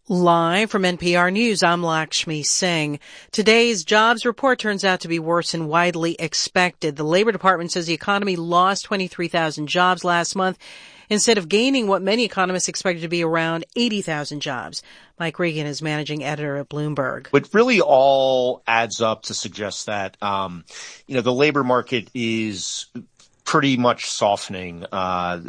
Live from NPR News, I'm Lakshmi Singh. Today's jobs report turns out to be worse than widely expected. The Labor Department says the economy lost 23,000 jobs last month instead of gaining what many economists expected to be around 80,000 jobs. Mike Regan is managing editor at Bloomberg. It really all adds up to suggest that, the labor market is pretty much softening at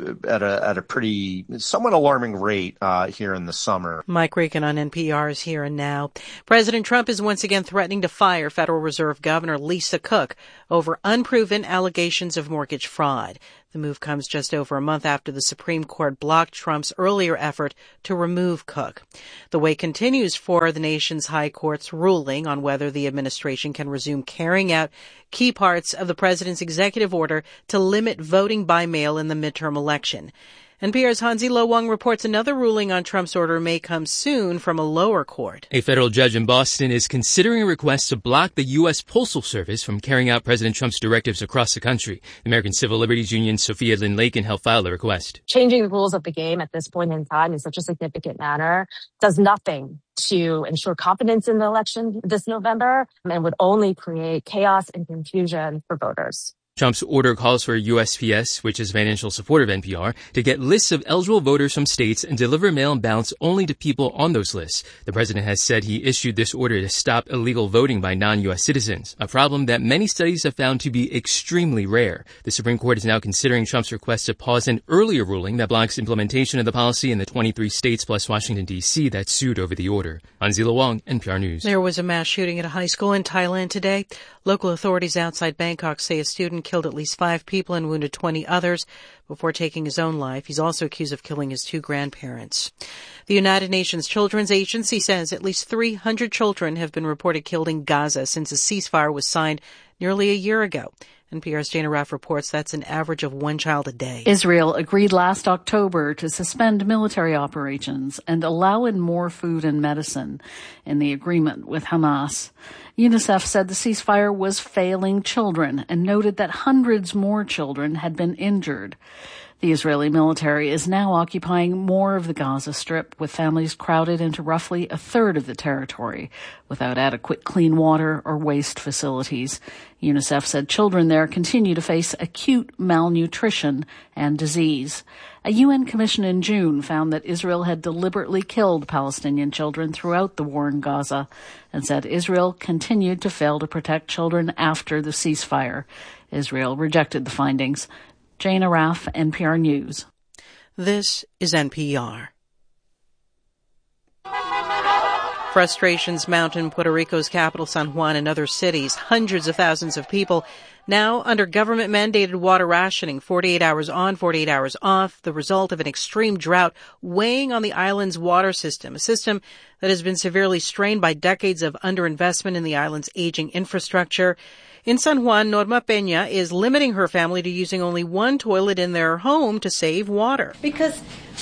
a pretty somewhat alarming rate here in the summer. Mike Regan on NPR's Here and Now. President Trump is once again threatening to fire Federal Reserve Governor Lisa Cook over unproven allegations of mortgage fraud. The move comes just over a month after the Supreme Court blocked Trump's earlier effort to remove Cook. The wait continues for the nation's high court's ruling on whether the administration can resume carrying out key parts of the president's executive order to limit voting by mail in the midterm election. NPR's Hansi Lo Wang reports another ruling on Trump's order may come soon from a lower court. A federal judge in Boston is considering a request to block the U.S. Postal Service from carrying out President Trump's directives across the country. The American Civil Liberties Union Sophia Lynn Lakin helped file the request. Changing the rules of the game at this point in time in such a significant manner does nothing to ensure confidence in the election this November and would only create chaos and confusion for voters. Trump's order calls for USPS, which is a financial supporter of NPR, to get lists of eligible voters from states and deliver mail-in ballots only to people on those lists. The president has said he issued this order to stop illegal voting by non-U.S. citizens, a problem that many studies have found to be extremely rare. The Supreme Court is now considering Trump's request to pause an earlier ruling that blocks implementation of the policy in the 23 states plus Washington, D.C. that sued over the order. Hansi Lo Wang, NPR News. There was a mass shooting at a high school in Thailand today. Local authorities outside Bangkok say a student killed at least 5 people and wounded 20 others before taking his own life. He's also accused of killing his 2 grandparents. The United Nations Children's Agency says at least 300 children have been reported killed in Gaza since a ceasefire was signed nearly a year ago. NPR's Jana Raff reports that's an average of 1 child a day. Israel agreed last October to suspend military operations and allow in more food and medicine in the agreement with Hamas. UNICEF said the ceasefire was failing children and noted that hundreds more children had been injured. The Israeli military is now occupying more of the Gaza Strip, with families crowded into roughly a third of the territory without adequate clean water or waste facilities. UNICEF said children there continue to face acute malnutrition and disease. A UN commission in June found that Israel had deliberately killed Palestinian children throughout the war in Gaza and said Israel continued to fail to protect children after the ceasefire. Israel rejected the findings. Jana Raff, NPR News. This is NPR. Frustrations mount in Puerto Rico's capital, San Juan, and other cities. Hundreds of thousands of people now under government-mandated water rationing, 48 hours on, 48 hours off, the result of an extreme drought weighing on the island's water system, a system that has been severely strained by decades of underinvestment in the island's aging infrastructure. In San Juan, Norma Peña is limiting her family to using only 1 toilet in their home to save water. Because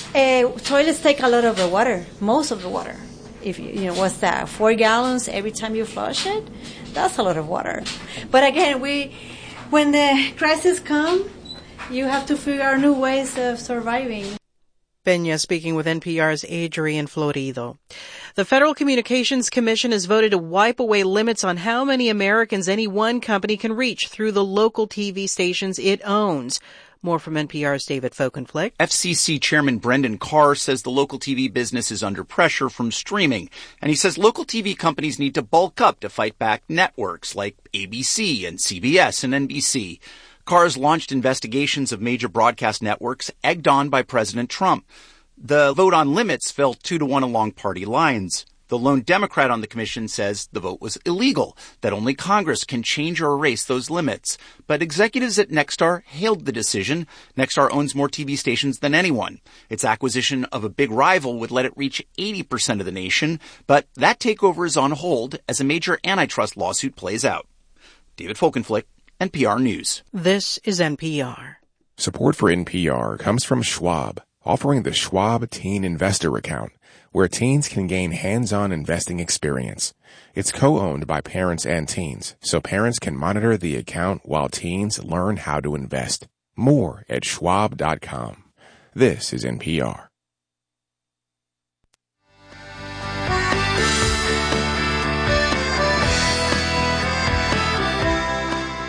toilets take a lot of the water, most of the water. If what's that, 4 gallons every time you flush it? That's a lot of water. But again, when the crisis come, you have to figure out new ways of surviving. Peña speaking with NPR's Adrian Florido. The Federal Communications Commission has voted to wipe away limits on how many Americans any one company can reach through the local TV stations it owns. More from NPR's David Folkenflik. FCC Chairman Brendan Carr says the local TV business is under pressure from streaming. And he says local TV companies need to bulk up to fight back networks like ABC and CBS and NBC. Carr's launched investigations of major broadcast networks egged on by President Trump. The vote on limits fell 2-1 along party lines. The lone Democrat on the commission says the vote was illegal, that only Congress can change or erase those limits. But executives at Nexstar hailed the decision. Nexstar owns more TV stations than anyone. Its acquisition of a big rival would let it reach 80% of the nation, but that takeover is on hold as a major antitrust lawsuit plays out. David Folkenflik, NPR News. This is NPR. Support for NPR comes from Schwab, offering the Schwab Teen Investor Account, where teens can gain hands-on investing experience. It's co-owned by parents and teens, so parents can monitor the account while teens learn how to invest. More at schwab.com. This is NPR.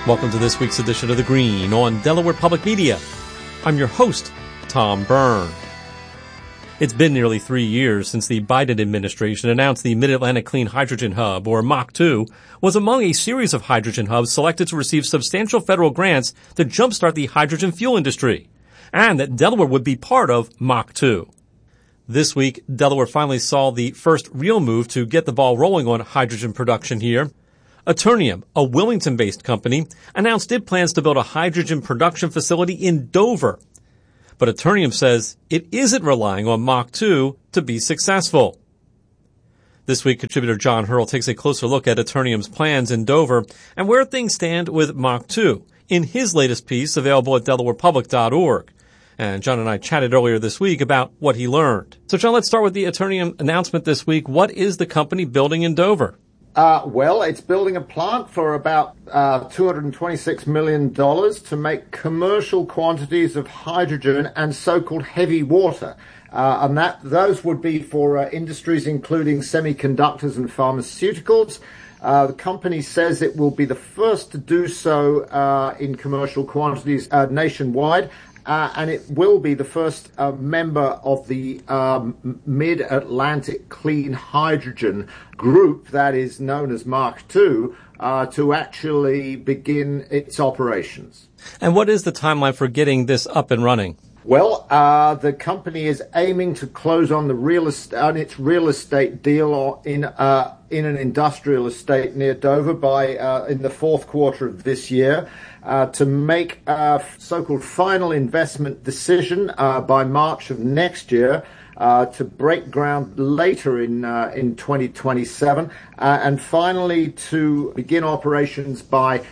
Welcome to this week's edition of The Green on Delaware Public Media. I'm your host, Tom Byrne. It's been nearly 3 years since the Biden administration announced the Mid-Atlantic Clean Hydrogen Hub, or MACH2, was among a series of hydrogen hubs selected to receive substantial federal grants to jumpstart the hydrogen fuel industry, and that Delaware would be part of MACH2. This week, Delaware finally saw the first real move to get the ball rolling on hydrogen production here. Eternium, a Wilmington-based company, announced it plans to build a hydrogen production facility in Dover. But Eternium says it isn't relying on MACH2 to be successful. This week, contributor John Hurl takes a closer look at Eternium's plans in Dover and where things stand with MACH2 in his latest piece available at DelawarePublic.org. And John and I chatted earlier this week about what he learned. So, John, let's start with the Eternium announcement this week. What is the company building in Dover? Well, it's building a plant for about $226 million to make commercial quantities of hydrogen and so-called heavy water. And those would be for industries including semiconductors and pharmaceuticals. The company says it will be the first to do so in commercial quantities nationwide. And it will be the first member of the Mid-Atlantic Clean Hydrogen Group, that is known as MACH2, to actually begin its operations. And what is the timeline for getting this up and running? Well, the company is aiming to close on its real estate deal in an industrial estate near Dover by in the fourth quarter of this year. To make a so-called final investment decision by March of next year, to break ground later in 2027, and finally to begin operations by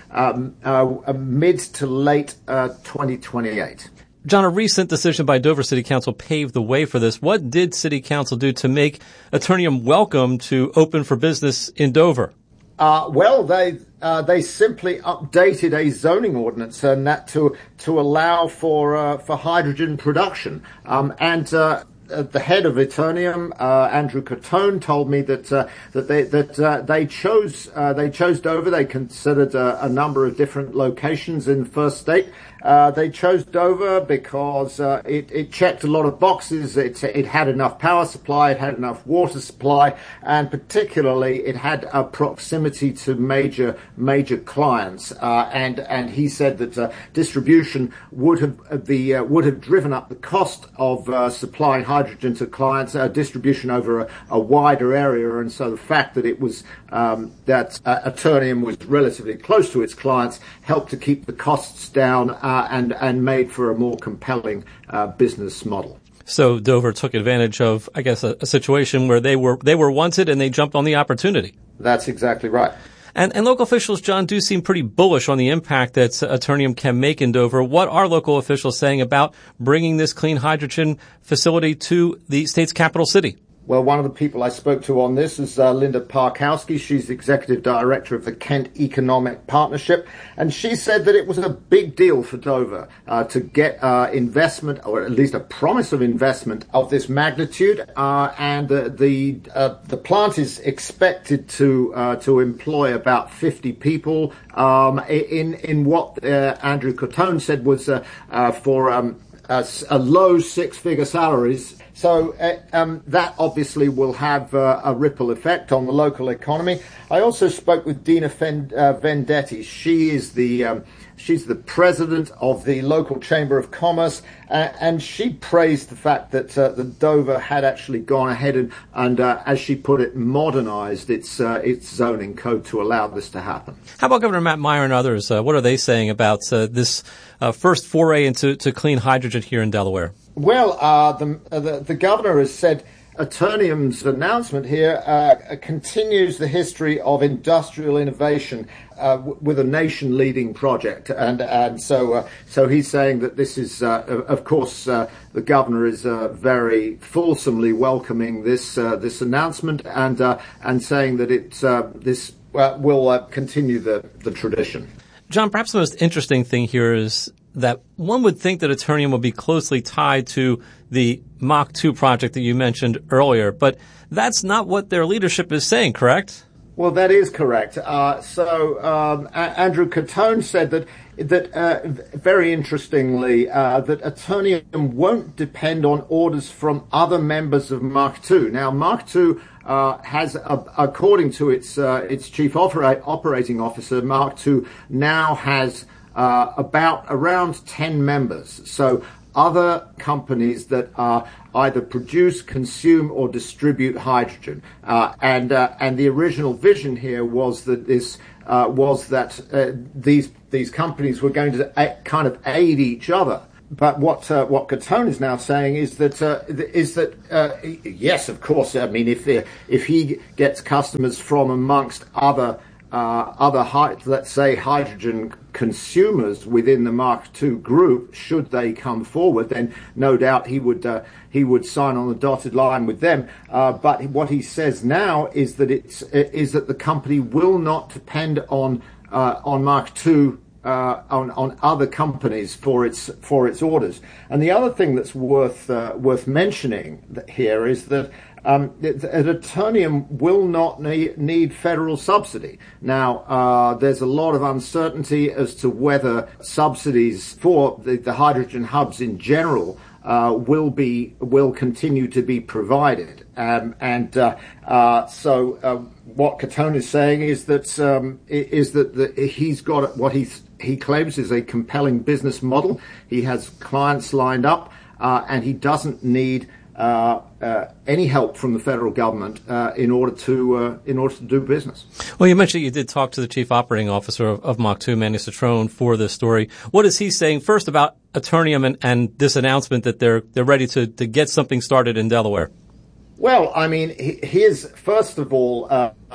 mid to late 2028. John, a recent decision by Dover City Council paved the way for this. What did City Council do to make Eternium welcome to open for business in Dover? Well, they simply updated a zoning ordinance and that to allow for hydrogen production. The head of Eternium, Andrew Cotone, told me that they chose Dover. They considered a number of different locations in the first state. They chose Dover because it checked a lot of boxes. It had enough power supply, it had enough water supply, and particularly it had a proximity to major clients. And he said that distribution would have driven up the cost of supplying hydrogen to clients, distribution over a wider area. And so the fact that it was that Eternium was relatively close to its clients helped to keep the costs down. And made for a more compelling business model. So Dover took advantage of, I guess, a situation where they were wanted and they jumped on the opportunity. That's exactly right. And local officials, John, do seem pretty bullish on the impact that Eternium can make in Dover. What are local officials saying about bringing this clean hydrogen facility to the state's capital city? Well, one of the people I spoke to on this is Linda Parkowski. She's executive director of the Kent Economic Partnership, and she said that it was a big deal for Dover to get investment, or at least a promise of investment of this magnitude. And the plant is expected to employ about 50 people in what Andrew Cotone said was for a low six-figure salaries. So that obviously will have a ripple effect on the local economy. I also spoke with Dina Vendetti. She's the president of the local Chamber of Commerce, and she praised the fact that the Dover had actually gone ahead and as she put it, modernized its zoning code to allow this to happen. How about Governor Matt Meyer and others? What are they saying about this first foray into clean hydrogen here in Delaware? Well, the governor has said Eternium's announcement here continues the history of industrial innovation with a nation-leading project, and so he's saying that this is, of course, the governor is very fulsomely welcoming this announcement and saying that this will continue the tradition. John, perhaps the most interesting thing here is that one would think that Eternium would be closely tied to the MACH2 project that you mentioned earlier, but that's not what their leadership is saying, correct? Well, that is correct. Andrew Catone said that very interestingly, that Eternium won't depend on orders from other members of Mark II. Now, Mark II has, according to its chief operating officer, Mark II now has around 10 members. So other companies that either produce, consume, or distribute hydrogen. And the original vision here was that these companies were going to kind of aid each other. But what Catone is now saying is that yes, of course. I mean, if he gets customers from amongst other let's say hydrogen consumers within the Mark II group, should they come forward, then no doubt he would sign on the dotted line with them. But what he says now is that the company will not depend on Mark II. On other companies for its orders. And the other thing that's worth mentioning here is that Eternium will not need federal subsidy. Now, there's a lot of uncertainty as to whether subsidies for the hydrogen hubs in general will continue to be provided. So what Catone is saying is that he's got what he claims is a compelling business model. He has clients lined up, and he doesn't need any help from the federal government in order to do business. Well, you mentioned you did talk to the chief operating officer of Mach 2, Manny Citron, for this story. What is he saying first about Eternium and this announcement that they're ready to get something started in Delaware? Well, I mean, first of all,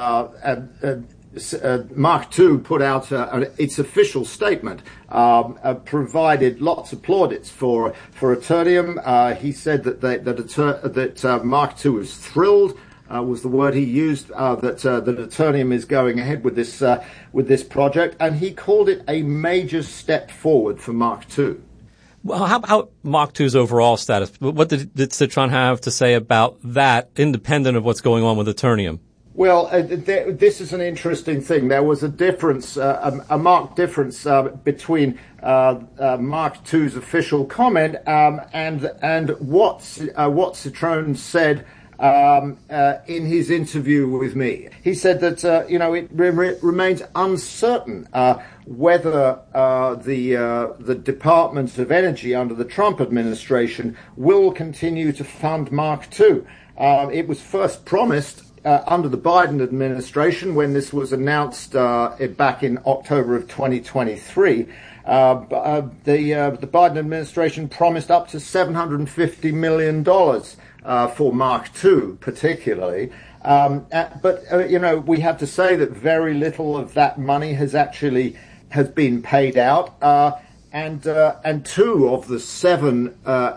Mark II put out its official statement, provided lots of plaudits for Eternium. He said that Mark II was thrilled, was the word he used, that Eternium is going ahead with this project, and he called it a major step forward for Mark II. Well, how about Mach 2's overall status? What did Citron have to say about that, independent of what's going on with Eternium? Well, this is an interesting thing. There was a difference, a marked difference between Mark II's official comment and what Citron said in his interview with me. He said that it remains uncertain whether the Department of Energy under the Trump administration will continue to fund Mark II. It was first promised under the Biden administration when this was announced back in October of 2023. The Biden administration promised up to $750 million for Mark II, particularly. But we have to say that very little of that money has been paid out. And two of the seven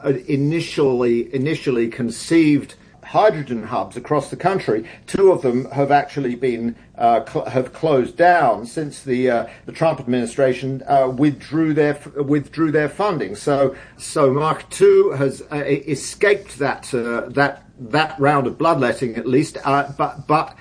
initially conceived hydrogen hubs across the country, two of them have actually been have closed down since the Trump administration withdrew their funding. So Mark II has escaped that round of bloodletting at least. But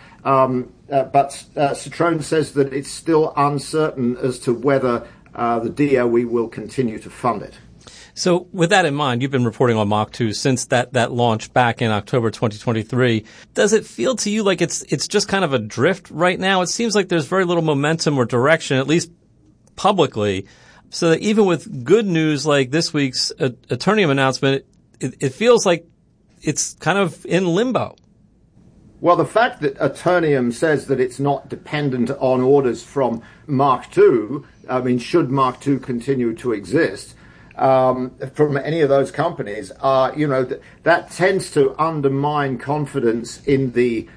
Citron says that it's still uncertain as to whether the DOE will continue to fund it. So with that in mind, you've been reporting on Mach 2 since that launch back in October 2023. Does it feel to you like it's just kind of adrift right now? It seems like there's very little momentum or direction, at least publicly, so that even with good news like this week's Eternium announcement, it feels like it's kind of in limbo. Well, the fact that Eternium says that it's not dependent on orders from Mark II, I mean, should Mark II continue to exist, from any of those companies, that tends to undermine confidence in the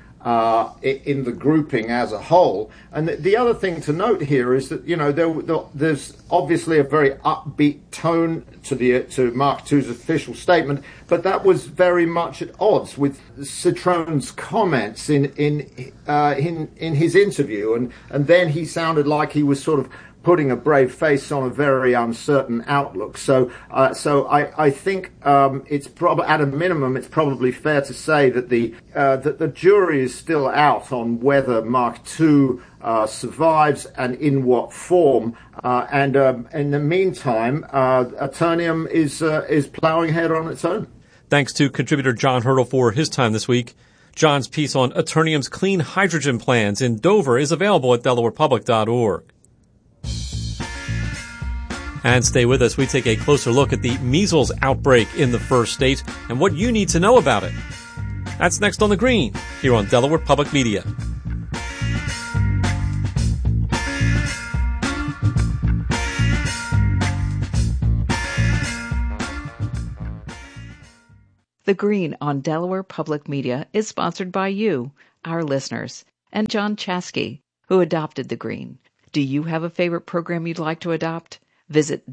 grouping as a whole. And the other thing to note here is that there's obviously a very upbeat tone to Mark II's official statement, but that was very much at odds with Citron's comments in his interview, and then he sounded like he was sort of putting a brave face on a very uncertain outlook. So I think it's probably, at a minimum, it's probably fair to say that the jury is still out on whether Mark II survives and in what form. And in the meantime, Eternium is plowing ahead on its own. Thanks to contributor John Hurdle for his time this week. John's piece on Eternium's clean hydrogen plans in Dover is available at DelawarePublic.org. And stay with us. We take a closer look at the measles outbreak in the first state and what you need to know about it. That's next on The Green, here on Delaware Public Media. The Green on Delaware Public Media is sponsored by you, our listeners, and John Chasky, who adopted The Green. Do you have a favorite program you'd like to adopt? Visit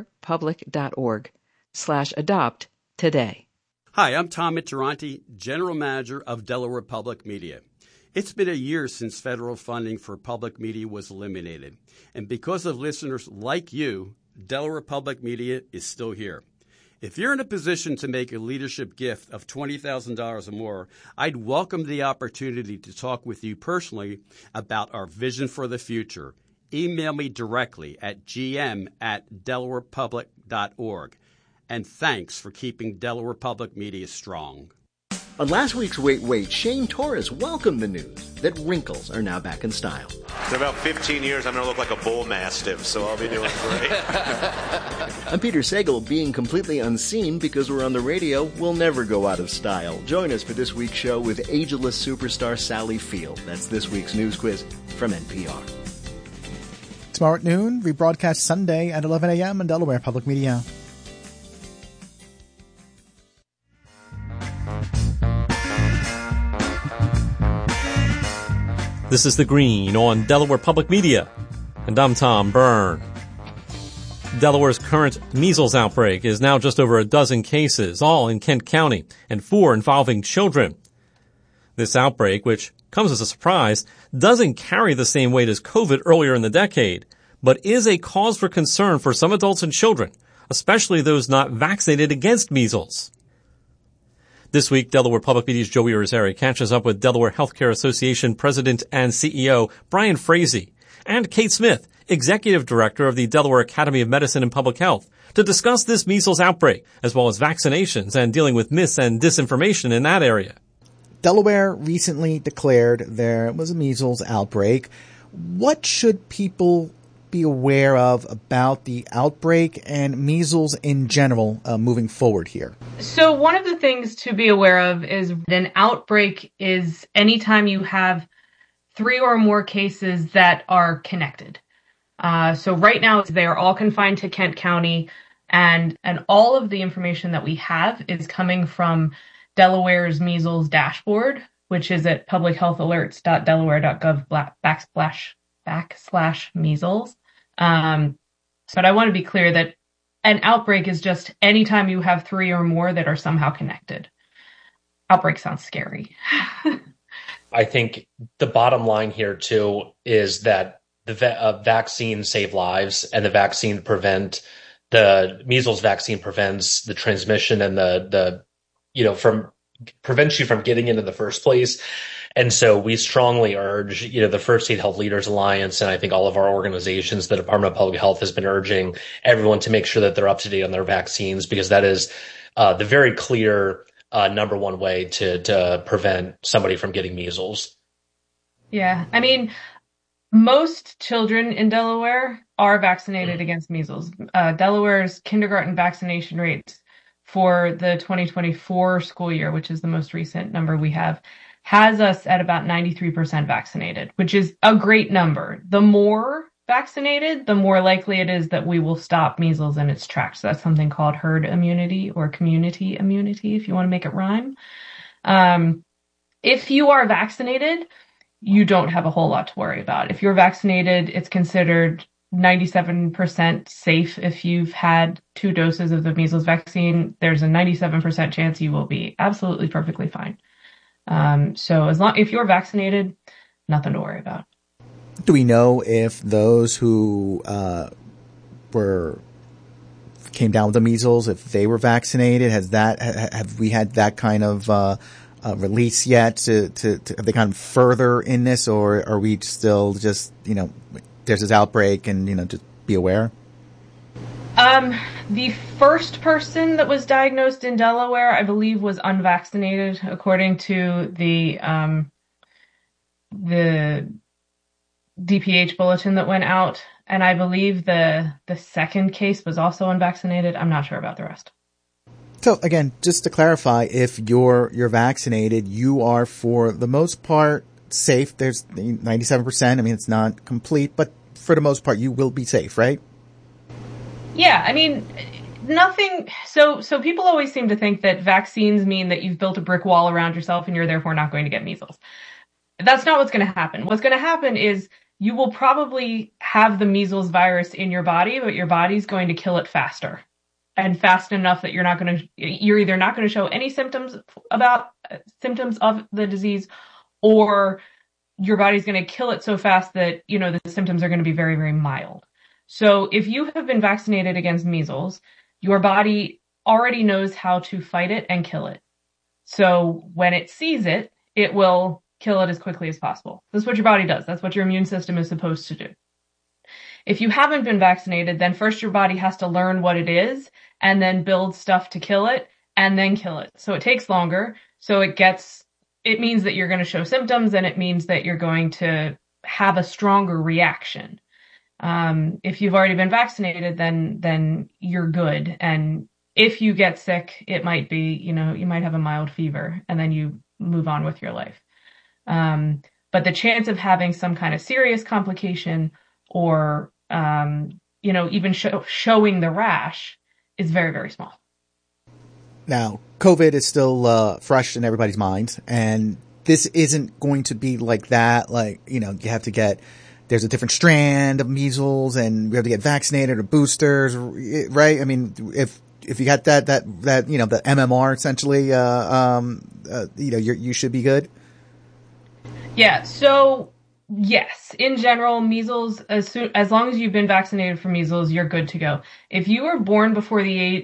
DelawarePublic.org/adopt today. Hi, I'm Tom Mitcheranti, General Manager of Delaware Public Media. It's been a year since federal funding for public media was eliminated. And because of listeners like you, Delaware Public Media is still here. If you're in a position to make a leadership gift of $20,000 or more, I'd welcome the opportunity to talk with you personally about our vision for the future. Email me directly at gm@delawarepublic.org. And thanks for keeping Delaware Public Media strong. On last week's Wait, Shane Torres welcomed the news that wrinkles are now back in style. In about 15 years, I'm going to look like a bull mastiff, so I'll be doing great. I'm Peter Sagal. Being completely unseen because we're on the radio will never go out of style. Join us for this week's show with ageless superstar Sally Field. That's this week's news quiz from NPR. Tomorrow at noon, rebroadcast Sunday at 11 a.m. on Delaware Public Media. This is The Green on Delaware Public Media, and I'm Tom Byrne. Delaware's current measles outbreak is now just over a dozen cases, all in Kent County, and 4 involving children. This outbreak, which comes as a surprise, doesn't carry the same weight as COVID earlier in the decade, but is a cause for concern for some adults and children, especially those not vaccinated against measles. This week, Delaware Public Media's Joey Irizarry catches up with Delaware Healthcare Association President and CEO Brian Frazee and Kate Smith, Executive Director of the Delaware Academy of Medicine and Public Health, to discuss this measles outbreak, as well as vaccinations and dealing with myths and disinformation in that area. Delaware recently declared there was a measles outbreak. What should people be aware of about the outbreak and measles in general moving forward here? So one of the things to be aware of is an outbreak is anytime you have 3 or more cases that are connected. So right now they are all confined to Kent County, and all of the information that we have is coming from Delaware's measles dashboard, which is at publichealthalerts.delaware.gov/measles. But I want to be clear that an outbreak is just anytime you have 3 or more that are somehow connected. Outbreak sounds scary. I think the bottom line here, too, is that the vaccine save lives, and the measles vaccine prevents the transmission and prevents you from getting it in the first place. And so we strongly urge, the First State Health Leaders Alliance, and I think all of our organizations, the Department of Public Health has been urging everyone to make sure that they're up to date on their vaccines, because that is the very clear number one way to prevent somebody from getting measles. Yeah. I mean, most children in Delaware are vaccinated against measles. Delaware's kindergarten vaccination rates for the 2024 school year, which is the most recent number we have, has us at about 93% vaccinated, which is a great number. The more vaccinated, the more likely it is that we will stop measles in its tracks. So that's something called herd immunity or community immunity, if you want to make it rhyme. If you are vaccinated, you don't have a whole lot to worry about. If you're vaccinated, it's considered 97% safe. If you've had 2 doses of the measles vaccine, there's a 97% chance you will be absolutely perfectly fine. So if you're vaccinated, nothing to worry about. Do we know if those who came down with the measles, if they were vaccinated? Have we had that kind of release yet? To have they gone further in this, or are we still just there's this outbreak and just be aware? The first person that was diagnosed in Delaware, I believe, was unvaccinated, according to the DPH bulletin that went out. And I believe the second case was also unvaccinated. I'm not sure about the rest. So again, just to clarify, if you're vaccinated, you are for the most part safe. There's 97%. I mean, it's not complete, but for the most part, you will be safe, right? Yeah, I mean, nothing. So people always seem to think that vaccines mean that you've built a brick wall around yourself and you're therefore not going to get measles. That's not what's going to happen. What's going to happen is you will probably have the measles virus in your body, but your body's going to kill it faster and fast enough that you're either not going to show any symptoms of the disease, or your body's going to kill it so fast that, the symptoms are going to be very, very mild. So if you have been vaccinated against measles, your body already knows how to fight it and kill it. So when it sees it, it will kill it as quickly as possible. That's what your body does. That's what your immune system is supposed to do. If you haven't been vaccinated, then first your body has to learn what it is and then build stuff to kill it and then kill it. So it takes longer. So it means that you're going to show symptoms, and it means that you're going to have a stronger reaction. If you've already been vaccinated, then you're good. And if you get sick, it might be, you might have a mild fever and then you move on with your life. But the chance of having some kind of serious complication or, even showing the rash is very, very small. Now, COVID is still fresh in everybody's minds, and this isn't going to be like that. You have to there's a different strand of measles, and we have to get vaccinated or boosters, right? I mean, if you got that the MMR essentially, you should be good. Yeah. So yes, in general, measles, as long as you've been vaccinated for measles, you're good to go. If you were born before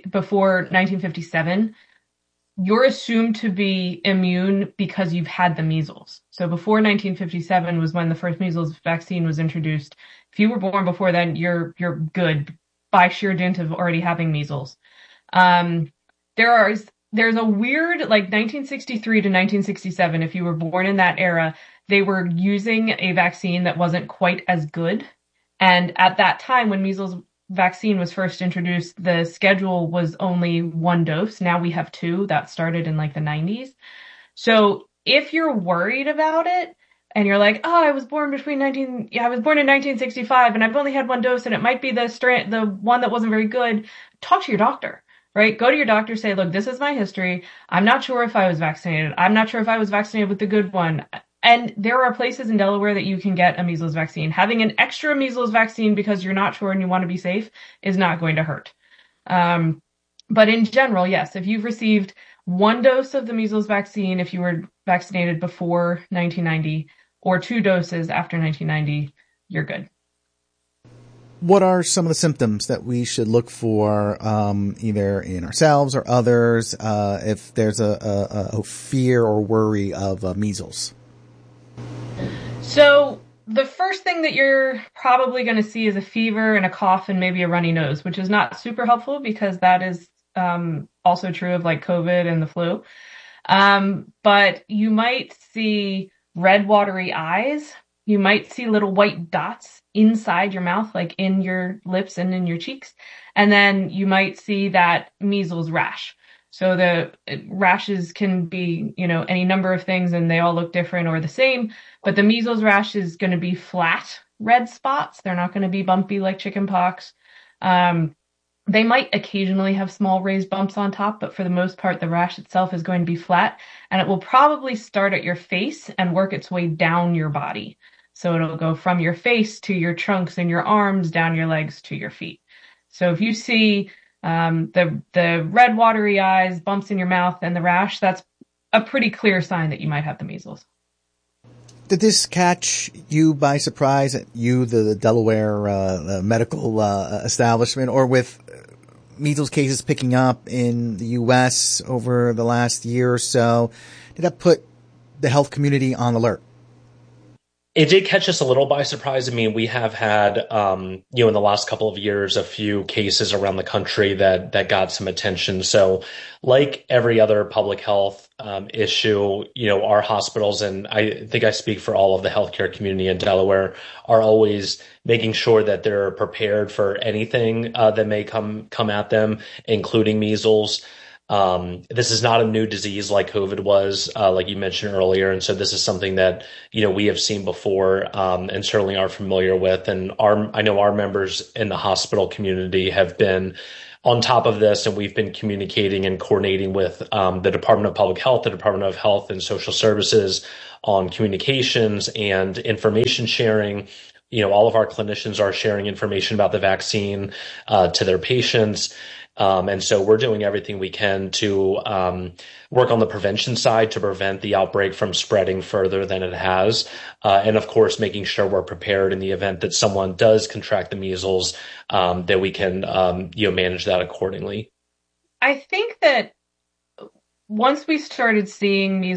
1957, you're assumed to be immune because you've had the measles. So before 1957 was when the first measles vaccine was introduced. If you were born before then, you're good by sheer dint of already having measles. There's a weird, 1963 to 1967, if you were born in that era, they were using a vaccine that wasn't quite as good. And at that time, when measles vaccine was first introduced, the schedule was only 1 dose. Now we have 2. That started in the 90s. So if you're worried about it and you're like, I was born in 1965 and I've only had 1 dose and it might be the one that wasn't very good, talk to your doctor, right? Go to your doctor, say, look, this is my history. I'm not sure if I was vaccinated. I'm not sure if I was vaccinated with the good one. And there are places in Delaware that you can get a measles vaccine. Having an extra measles vaccine because you're not sure and you want to be safe is not going to hurt. But in general, yes, if you've received 1 dose of the measles vaccine, if you were vaccinated before 1990, or 2 doses after 1990, you're good. What are some of the symptoms that we should look for, either in ourselves or others, if there's a fear or worry of measles? So the first thing that you're probably going to see is a fever and a cough and maybe a runny nose, which is not super helpful because that is also true of COVID and the flu. But you might see red, watery eyes. You might see little white dots inside your mouth, in your lips and in your cheeks. And then you might see that measles rash. So the rashes can be, any number of things, and they all look different or the same. But the measles rash is going to be flat red spots. They're not going to be bumpy like chicken pox. They might occasionally have small raised bumps on top, but for the most part, the rash itself is going to be flat, and it will probably start at your face and work its way down your body. So it'll go from your face to your trunks and your arms, down your legs to your feet. So if you see the red watery eyes, bumps in your mouth, and the rash, that's a pretty clear sign that you might have the measles. Did this catch you by surprise, you, the Delaware medical establishment, or with measles cases picking up in the U.S. over the last year or so, did that put the health community on alert? It did catch us a little by surprise. I mean, we have had, in the last couple of years, a few cases around the country that got some attention. So like every other public health issue, our hospitals, and I think I speak for all of the healthcare community in Delaware, are always making sure that they're prepared for anything that may come at them, including measles. This is not a new disease like COVID was, like you mentioned earlier. And so this is something that, we have seen before, and certainly are familiar with. And I know our members in the hospital community have been on top of this, and we've been communicating and coordinating with, the Department of Public Health, the Department of Health and Social Services on communications and information sharing. All of our clinicians are sharing information about the vaccine, to their patients. And so we're doing everything we can to work on the prevention side to prevent the outbreak from spreading further than it has. And of course, making sure we're prepared in the event that someone does contract the measles, that we can, manage that accordingly. I think that once we started seeing measles